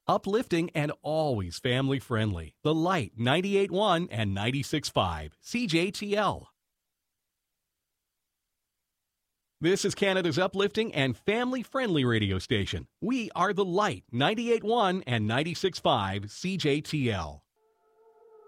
Uplifting and always family friendly. The Light 98.1 and 96.5 CJTL. This is Canada's uplifting and family-friendly radio station. We are The Light 98.1 and 96.5 CJTL.